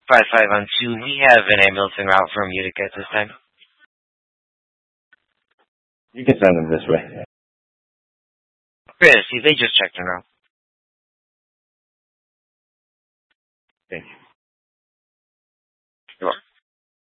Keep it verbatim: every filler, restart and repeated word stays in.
five five one two. We have an ambulance en route from Utica at this time. You can send them this way. Chris, they just checked en route. Thank you. You're welcome.